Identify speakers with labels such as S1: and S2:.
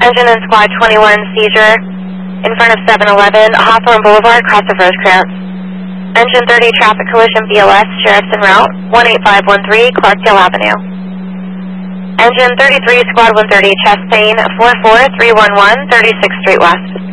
S1: Engine in Squad 21, seizure in front of 711, Hawthorne Boulevard, cross of Rosecrans. Engine 30, traffic collision, BLS, sheriff's en route, 18513, Clarkdale Avenue. Engine 33, Squad 130, chest pain, 44311, 36th Street West.